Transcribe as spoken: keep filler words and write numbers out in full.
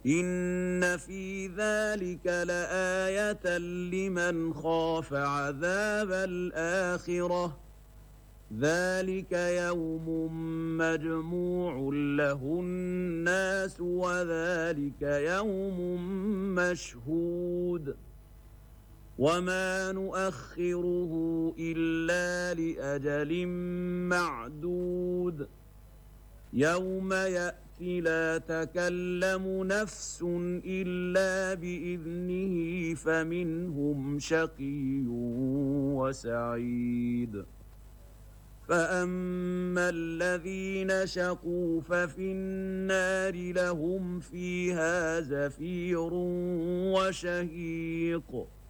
إن في ذلك لآية لمن خاف عذاب الآخرة ذلك يوم مجموع له الناس وذلك يوم مشهود وما نؤخره إلا لأجل معدود يوم يأتي لا تكلم نفس إلا بإذنه فمنهم شقي وسعيد فأما الذين شقوا ففي النار لهم فيها زفير وشهيق